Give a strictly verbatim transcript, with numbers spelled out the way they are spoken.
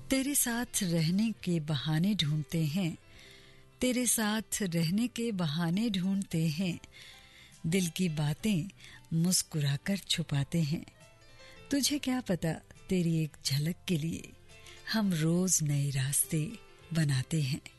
तेरे साथ रहने के बहाने ढूंढते हैं, तेरे साथ रहने के बहाने ढूंढते हैं, दिल की बातें मुस्कुराकर छुपाते हैं। तुझे क्या पता तेरी एक झलक के लिए हम रोज नए रास्ते बनाते हैं।